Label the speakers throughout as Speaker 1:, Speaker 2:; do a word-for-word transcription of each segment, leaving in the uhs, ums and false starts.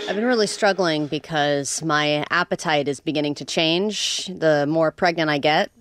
Speaker 1: I've been really struggling because my appetite is beginning to change the more pregnant I get.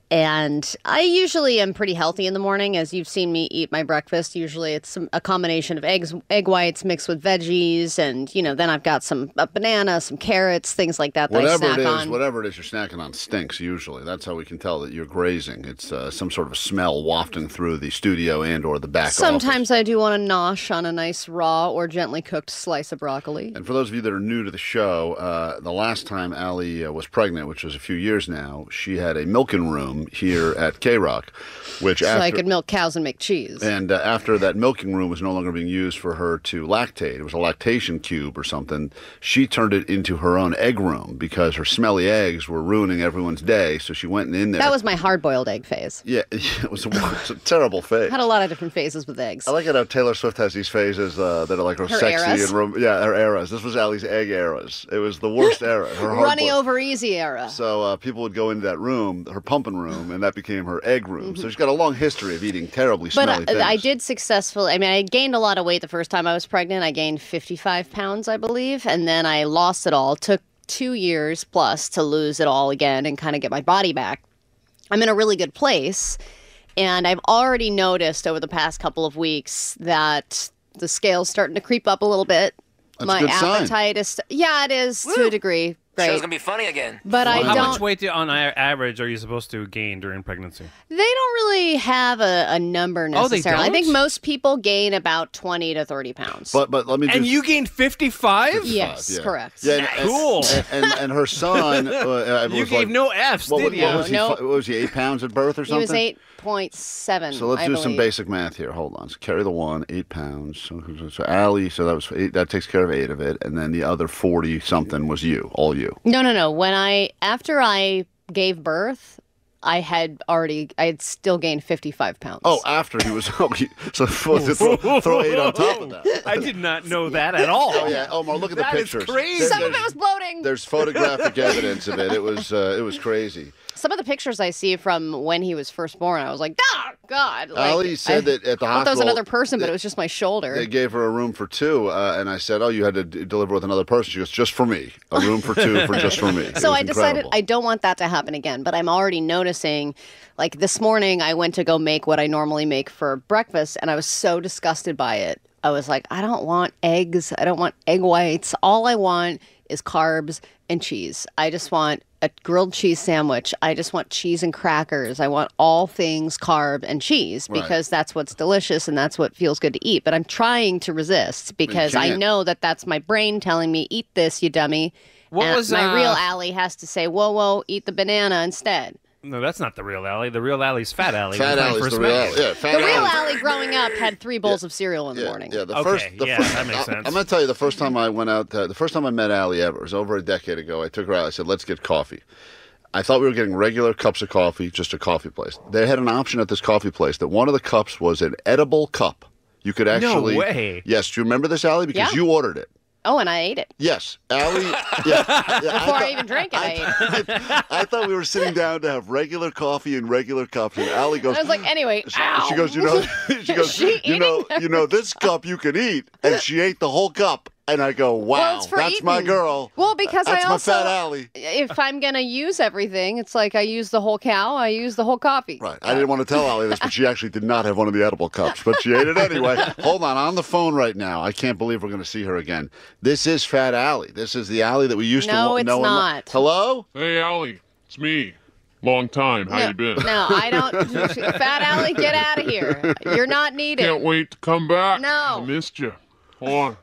Speaker 1: And I usually am pretty healthy in the morning, as you've seen me eat my breakfast. Usually it's some, a combination of eggs, egg whites mixed with veggies. And, you know, then I've got some a banana, some carrots, things like that that
Speaker 2: Whatever
Speaker 1: I snack
Speaker 2: it is,
Speaker 1: on.
Speaker 2: whatever it is you're snacking on stinks usually. That's how we can tell that you're grazing. It's uh, some sort of a smell wafting through the studio and or the back
Speaker 1: Sometimes
Speaker 2: office.
Speaker 1: I do want to nosh on a nice raw or gently cooked slice of broccoli.
Speaker 2: And for those of you that are new to the show, uh, the last time Allie uh, was pregnant, which was a few years now, she had a milking room here at K-Rock, which
Speaker 1: So
Speaker 2: after,
Speaker 1: I could milk cows and make cheese.
Speaker 2: And uh, after that milking room was no longer being used for her to lactate, it was a lactation cube or something, she turned it into her own egg room because her smelly eggs were ruining everyone's day, so she went in there.
Speaker 1: That was my hard-boiled egg phase.
Speaker 2: Yeah, it was a, it was a terrible phase.
Speaker 1: Had a lot of different phases with eggs.
Speaker 2: I like it how Taylor Swift has these phases uh, that are like her,
Speaker 1: Her
Speaker 2: sexy
Speaker 1: eras.
Speaker 2: and rom- yeah, her eras. This was Allie's egg eras. It was the worst era. Her hard
Speaker 1: Runny
Speaker 2: boil-
Speaker 1: over easy era.
Speaker 2: So uh, people would go into that room, her pumping room, and that became her egg room. So she's got a long history of eating terribly
Speaker 1: But
Speaker 2: smelly
Speaker 1: I,
Speaker 2: things.
Speaker 1: I did successfully, I mean, I gained a lot of weight the first time I was pregnant. I gained fifty-five pounds, I believe, and then I lost it all. It took two years plus to lose it all again and kind of get my body back. I'm in a really good place, and I've already noticed over the past couple of weeks that the scale's starting to creep up a little bit.
Speaker 2: That's
Speaker 1: my
Speaker 2: a good sign.
Speaker 1: appetite is, yeah, it is to a degree.
Speaker 3: Show's
Speaker 1: Great.
Speaker 3: gonna be funny again.
Speaker 1: But I
Speaker 4: How
Speaker 1: don't.
Speaker 4: much weight do, on a- average are you supposed to gain during pregnancy?
Speaker 1: They don't really have a, a number
Speaker 4: Oh, they
Speaker 1: necessarily. I think
Speaker 4: don't?
Speaker 1: most people gain about twenty to thirty pounds.
Speaker 2: But but let me just...
Speaker 4: And you gained fifty-five?
Speaker 1: Yes,
Speaker 2: yeah.
Speaker 1: correct.
Speaker 2: Yeah, and, and-
Speaker 4: Cool.
Speaker 2: And, and, and her son... Uh,
Speaker 4: You
Speaker 2: was
Speaker 4: gave
Speaker 2: like,
Speaker 4: no Fs,
Speaker 2: what,
Speaker 4: did
Speaker 2: what,
Speaker 4: you?
Speaker 2: what was he?
Speaker 1: No.
Speaker 2: fi- What was he? Eight pounds at birth or
Speaker 1: He
Speaker 2: something?
Speaker 1: was eight point seven.
Speaker 2: So let's
Speaker 1: I
Speaker 2: do some
Speaker 1: believe.
Speaker 2: basic math here. Hold on. So carry the one, eight pounds. So, so Allie, so that was eight, that takes care of eight of it, and then the other forty something was you, all you.
Speaker 1: No, no, no. When I after I gave birth, I had already I had still gained fifty-five pounds.
Speaker 2: Oh, after he was oh, you- so throw, throw eight on top of that.
Speaker 4: I did not know that at all.
Speaker 2: Oh yeah, Omar, look at the
Speaker 4: That is
Speaker 2: pictures.
Speaker 4: crazy.
Speaker 2: There-
Speaker 1: some of
Speaker 2: there's-
Speaker 1: it was bloating.
Speaker 2: There's photographic evidence of it. It was uh, it was crazy.
Speaker 1: Some of the pictures I see from when he was first born, I was like, "Ah, God!" Like,
Speaker 2: Allie said
Speaker 1: I,
Speaker 2: that at the
Speaker 1: I thought
Speaker 2: hospital
Speaker 1: that was another person, but it was just my shoulder.
Speaker 2: They gave her a room for two, uh, and I said, "Oh, you had to d- deliver with another person." She goes, "Just for me, a room for two for just for me." It
Speaker 1: So
Speaker 2: was
Speaker 1: I decided
Speaker 2: incredible.
Speaker 1: I don't want that to happen again, but I'm already noticing, like this morning I went to go make what I normally make for breakfast, and I was so disgusted by it. I was like, I don't want eggs. I don't want egg whites. All I want is carbs and cheese. I just want a grilled cheese sandwich. I just want cheese and crackers. I want all things carb and cheese
Speaker 2: Right.
Speaker 1: because that's what's delicious and that's what feels good to eat. But I'm trying to resist because I
Speaker 2: can't.
Speaker 1: know that that's my brain telling me, eat this, you dummy.
Speaker 4: What
Speaker 1: And
Speaker 4: was,
Speaker 1: my
Speaker 4: uh,
Speaker 1: real Allie has to say, whoa, whoa, eat the banana instead.
Speaker 4: No, that's not the real Allie. The real Allie's Fat Allie.
Speaker 2: Fat
Speaker 4: when I
Speaker 2: Allie's
Speaker 4: first
Speaker 2: the
Speaker 4: met
Speaker 2: real.
Speaker 4: you.
Speaker 2: Yeah, Fat
Speaker 1: The real
Speaker 2: Allie.
Speaker 1: Allie growing up had three bowls of cereal in the
Speaker 2: Yeah,
Speaker 1: morning.
Speaker 2: yeah. The
Speaker 4: Okay,
Speaker 2: first, the
Speaker 4: yeah,
Speaker 2: first,
Speaker 4: that makes
Speaker 2: I-
Speaker 4: sense.
Speaker 2: I'm gonna tell you the first time I went out, uh, the first time I met Allie ever, it was over a decade ago. I took her out. I said, "Let's get coffee." I thought we were getting regular cups of coffee, just a coffee place. They had an option at this coffee place that one of the cups was an edible cup. You could actually.
Speaker 4: way.
Speaker 2: Yes. Do you remember this, Allie? Because
Speaker 1: Yeah.
Speaker 2: you ordered it.
Speaker 1: Oh, and I ate it.
Speaker 2: Yes, Allie. Yeah, yeah,
Speaker 1: Before I,
Speaker 2: thought-
Speaker 1: even drank it, I, ate it.
Speaker 2: I thought we were sitting down to have regular coffee in regular cups, and Allie goes.
Speaker 1: I was like, anyway,
Speaker 2: She,
Speaker 1: ow.
Speaker 2: she goes, you know, she goes,
Speaker 1: She
Speaker 2: you know,
Speaker 1: eating
Speaker 2: you know, this cup you can eat, and she ate the whole cup, and I go, wow,
Speaker 1: Well, it's for
Speaker 2: that's my
Speaker 1: eating.
Speaker 2: girl.
Speaker 1: Well, because
Speaker 2: that's
Speaker 1: I
Speaker 2: my
Speaker 1: also,
Speaker 2: fat Allie.
Speaker 1: if I'm going to use everything, it's like I use the whole cow, I use the whole coffee.
Speaker 2: Right. I didn't want to tell Allie this, but she actually did not have one of the edible cups, but she ate it anyway. Hold on, on the phone right now. I can't believe we're going to see her again. This is Fat Allie. This is the Allie that we used
Speaker 1: No,
Speaker 2: to wa-
Speaker 1: it's
Speaker 2: know. and lo-
Speaker 1: not.
Speaker 2: Hello?
Speaker 5: Hey, Allie, it's me. Long time. How
Speaker 1: no,
Speaker 5: you been?
Speaker 1: No, I don't. Fat Allie, get out of here. You're not needed.
Speaker 5: Can't wait to come back.
Speaker 1: No.
Speaker 5: I missed you. Hold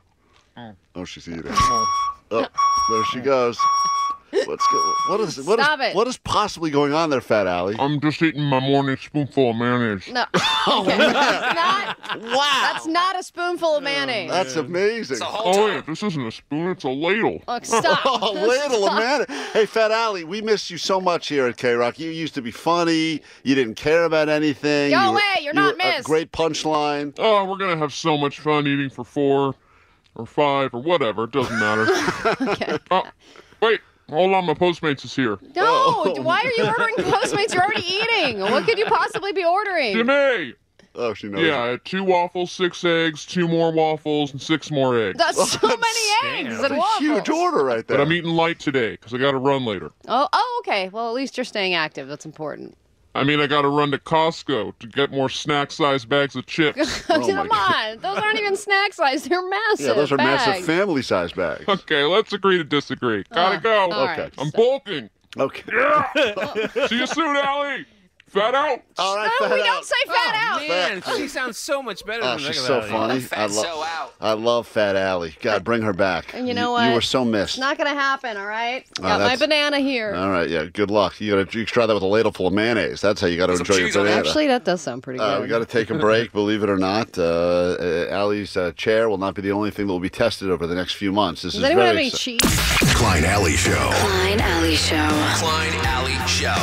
Speaker 2: Oh, she's eating.
Speaker 5: on.
Speaker 2: Oh, there she goes. What's go- what is what is
Speaker 1: Stop it.
Speaker 2: what is possibly going on there, Fat Allie?
Speaker 5: I'm just eating my morning spoonful of mayonnaise.
Speaker 1: No. Okay. That's not,
Speaker 2: Wow,
Speaker 1: that's not a spoonful of mayonnaise.
Speaker 2: that's amazing.
Speaker 3: It's a whole
Speaker 5: Oh,
Speaker 3: time.
Speaker 5: wait, this isn't a spoon, it's a ladle.
Speaker 1: Look, stop.
Speaker 2: Oh, ladle of man. Hey, Fat Allie, we miss you so much here at K-Rock. You used to be funny. You didn't care about anything.
Speaker 1: Go
Speaker 2: you were-
Speaker 1: away, you're
Speaker 2: you
Speaker 1: not
Speaker 2: were a
Speaker 1: missed.
Speaker 2: great punchline.
Speaker 5: Oh, we're going to have so much fun eating for four or five or whatever. It doesn't matter.
Speaker 1: Okay.
Speaker 5: Oh, wait, hold on, my Postmates is here.
Speaker 1: No, why are you ordering Postmates? You're already eating. What could you possibly be ordering?
Speaker 5: Jimmy!
Speaker 2: Oh, she knows.
Speaker 5: Yeah, I had two waffles, six eggs, two more waffles, and six more eggs.
Speaker 1: That's so many eggs
Speaker 2: That's
Speaker 1: and
Speaker 2: a
Speaker 1: waffles.
Speaker 2: huge order right there.
Speaker 5: But I'm eating light today because I got to run later.
Speaker 1: Oh, oh, okay. Well, at least you're staying active. That's important.
Speaker 5: I mean, I got to run to Costco to get more snack-sized bags of chips.
Speaker 2: Oh,
Speaker 1: Come
Speaker 2: my
Speaker 1: on. Those aren't even snack size. They're massive.
Speaker 2: Yeah, those are
Speaker 1: bags.
Speaker 2: massive family-sized bags.
Speaker 5: Okay, let's agree to disagree. Gotta
Speaker 1: Uh,
Speaker 5: go.
Speaker 1: all
Speaker 2: Okay.
Speaker 1: right.
Speaker 5: I'm bulking.
Speaker 2: Okay.
Speaker 5: See you soon, Allie. Fat out.
Speaker 2: All right,
Speaker 1: No,
Speaker 2: fat
Speaker 1: we
Speaker 2: out.
Speaker 1: don't say fat out.
Speaker 4: Man, she sounds so much better
Speaker 2: Oh,
Speaker 4: than
Speaker 2: she's
Speaker 4: regular
Speaker 2: so
Speaker 4: Allie.
Speaker 2: funny. I, lo- I love Fat Allie. God, bring her back.
Speaker 1: And you know
Speaker 2: You
Speaker 1: what?
Speaker 2: were so missed.
Speaker 1: It's not going to happen, all right?
Speaker 2: Oh,
Speaker 1: Got my
Speaker 2: that's-
Speaker 1: banana here.
Speaker 2: All right, yeah. Good luck. You gotta you try that with a ladle full of mayonnaise. That's how you got to enjoy your
Speaker 3: cheese on it.
Speaker 2: banana.
Speaker 1: Actually, that does sound pretty
Speaker 2: Uh,
Speaker 1: good.
Speaker 2: we got to take a break, believe it or not. Uh, uh, Allie's uh, chair will not be the only thing that will be tested over the next few months. This
Speaker 1: Does
Speaker 2: is
Speaker 1: anyone have
Speaker 2: very
Speaker 1: any
Speaker 2: exci-
Speaker 1: cheese?
Speaker 6: Klein Alley Show.
Speaker 7: Klein Alley Show.
Speaker 3: Klein Alley Show.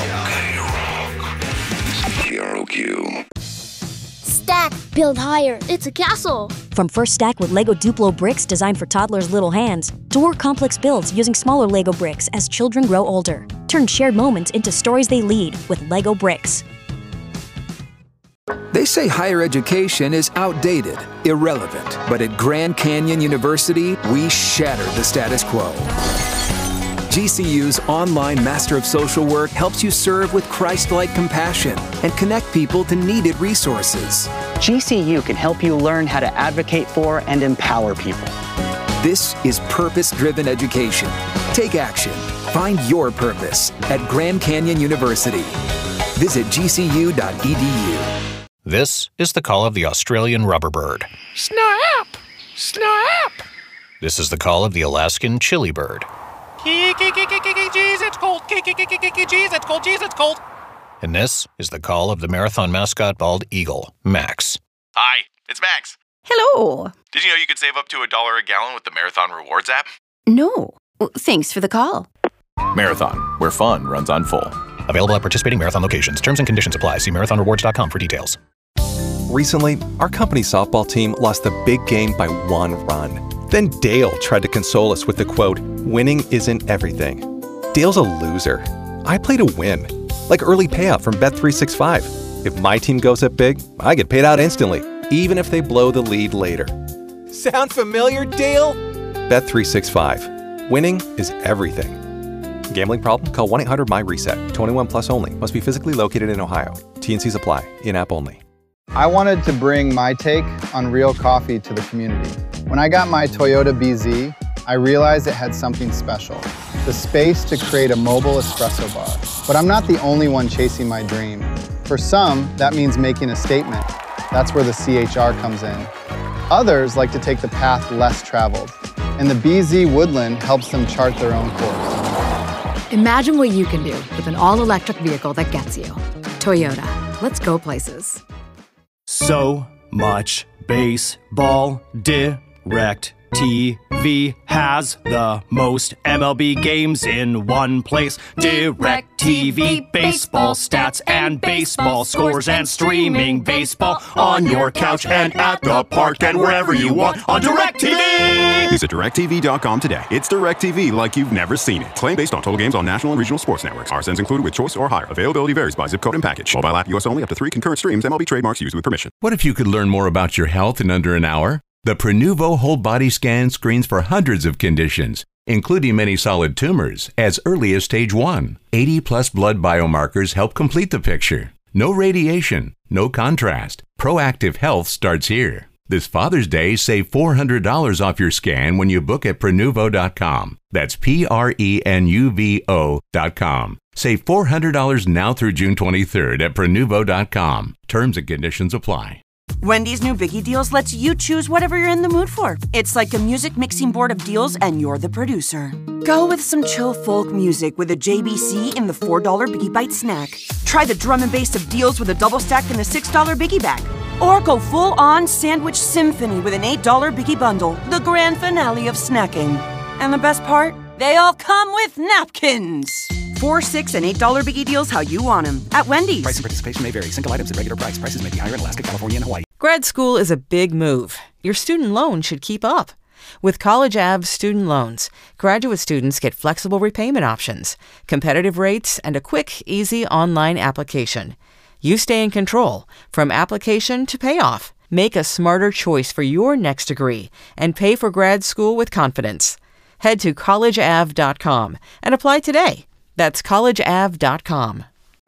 Speaker 6: K R O Q.
Speaker 8: Stack, build higher. It's a castle.
Speaker 9: From first stack with Lego Duplo bricks designed for toddlers' little hands, to more complex builds using smaller Lego bricks as children grow older. Turn shared moments into stories they lead with Lego bricks.
Speaker 10: They say higher education is outdated, irrelevant. But at Grand Canyon University, we shattered the status quo. G C U's online Master of Social Work helps you serve with Christ-like compassion and connect people to needed resources.
Speaker 11: G C U can help you learn how to advocate for and empower people.
Speaker 10: This is purpose-driven education. Take action. Find your purpose at Grand Canyon University. Visit g c u dot e d u.
Speaker 12: This is the call of the Australian rubberbird.
Speaker 3: Snap! Snap!
Speaker 12: This is the call of the Alaskan chili bird.
Speaker 4: Jeez, it's cold. Jeez, it's cold. Jeez, it's cold.
Speaker 12: And this is the call of the marathon mascot bald eagle, Max.
Speaker 3: Hi, it's Max.
Speaker 13: Hello.
Speaker 3: Did you know you could save up to a dollar a gallon with the Marathon Rewards app?
Speaker 13: No. Well, thanks for the call.
Speaker 14: Marathon, where fun runs on full.
Speaker 12: Available at participating marathon locations. Terms and conditions apply. See marathon rewards dot com for details.
Speaker 15: Recently, our company softball team lost the big game by one run. Then Dale tried to console us with the quote, "Winning isn't everything." Dale's a loser. I play to win. Like early payout from Bet three sixty-five. If my team goes up big, I get paid out instantly, even if they blow the lead later. Sound familiar, Dale? Bet three sixty-five. Winning is everything. Gambling problem? Call one eight hundred M Y reset. twenty-one plus only. Must be physically located in Ohio. T and Cs apply. In-app only.
Speaker 16: I wanted to bring my take on real coffee to the community. When I got my Toyota B Z, I realized it had something special. The space to create a mobile espresso bar. But I'm not the only one chasing my dream. For some, that means making a statement. That's where the C H R comes in. Others like to take the path less traveled. And the B Z Woodland helps them chart their own course.
Speaker 17: Imagine what you can do with an all-electric vehicle that gets you. Toyota. Let's go places.
Speaker 18: So much baseball. Direct T V has the most M L B games in one place. Direct T V, baseball stats and baseball scores and streaming baseball on your couch and at the park and wherever you want on Direct T V.
Speaker 19: Visit direct t v dot com today. It's Direct T V like you've never seen it. Claim based on total games on national and regional sports networks. R S Ns included with choice or higher. Availability varies by zip code and package. Mobile app U S only up to three concurrent streams. M L B trademarks used with permission.
Speaker 20: What if you could learn more about your health in under an hour? The Prenuvo whole body scan screens for hundreds of conditions, including many solid tumors, as early as stage one. eighty plus blood biomarkers help complete the picture. No radiation, no contrast. Proactive health starts here. This Father's Day, save four hundred dollars off your scan when you book at Prenuvo dot com. That's P R E N U V O dot com. Save four hundred dollars now through June twenty-third at Prenuvo dot com. Terms and conditions apply.
Speaker 21: Wendy's new Biggie Deals lets you choose whatever you're in the mood for. It's like a music mixing board of deals, and you're the producer. Go with some chill folk music with a J B C in the four dollar Biggie Bite snack. Try the drum and bass of deals with a double stack in the six dollar Biggie Bag. Or go full-on sandwich symphony with an eight dollar Biggie Bundle, the grand finale of snacking. And the best part? They all come with napkins. Four, six, and eight dollar Biggie Deals how you want them at Wendy's.
Speaker 11: Price and participation may vary. Single items at regular price. Prices may be higher in Alaska, California, and Hawaii.
Speaker 22: Grad school is a big move. Your student loan should keep up. With College Ave student loans, graduate students get flexible repayment options, competitive rates, and a quick, easy online application. You stay in control from application to payoff. Make a smarter choice for your next degree and pay for grad school with confidence. Head to college av dot com and apply today. That's college av dot com.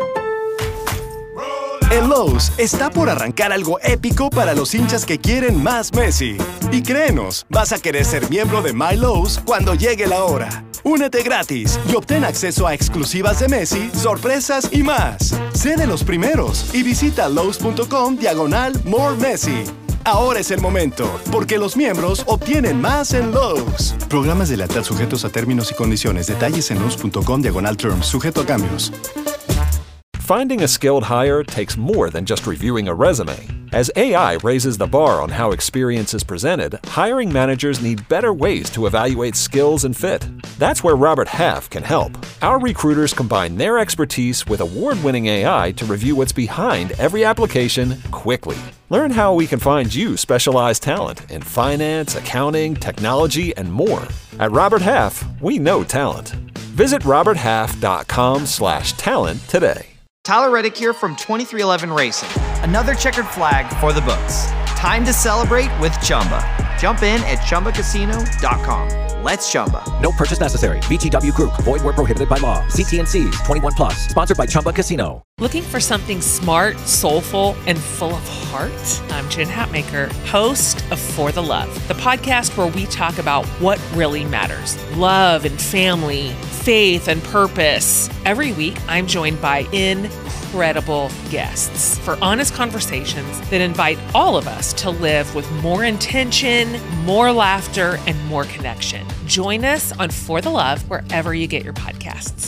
Speaker 2: En Lowe's está por arrancar algo épico para los hinchas que quieren más Messi. Y créenos, vas a querer ser miembro de My Lowe's cuando llegue la hora. Únete gratis y obtén acceso a exclusivas de Messi, sorpresas y más. Sé de los primeros y visita lowes punto com diagonal more Messi. Ahora es el momento, porque los miembros obtienen más en Lowe's. Programas de lealtad sujetos a términos y condiciones. Detalles en lowes punto com diagonal terms, sujeto a cambios.
Speaker 5: Finding a skilled hire takes more than just reviewing a resume. As A I raises the bar on how experience is presented, hiring managers need better ways to evaluate skills and fit. That's where Robert Half can help. Our recruiters combine their expertise with award-winning A I to review what's behind every application quickly. Learn how we can find you specialized talent in finance, accounting, technology, and more. At Robert Half, we know talent. Visit robert half dot com slash talent today.
Speaker 23: Tyler Reddick here from twenty-three eleven Racing. Another checkered flag for the books. Time to celebrate with Chumba. Jump in at chumba casino dot com. Let's Chumba.
Speaker 24: No purchase necessary. V G W Group. Void where prohibited by law. See T and C's. twenty-one plus. Sponsored by Chumba Casino.
Speaker 25: Looking for something smart, soulful, and full of heart? I'm Jen Hatmaker, host of For the Love, the podcast where we talk about what really matters. Love and family, faith and purpose. Every week, I'm joined by incredible guests for honest conversations that invite all of us to live with more intention, more laughter, and more connection. Join us on For the Love wherever you get your podcasts.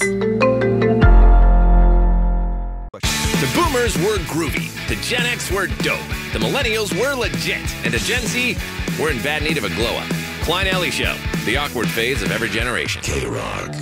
Speaker 26: The boomers were groovy. The Gen X were dope. The millennials were legit. And the Gen Z, we're in bad need of a glow-up. Klein Alley Show, the awkward phase of every generation.
Speaker 6: K-Rock.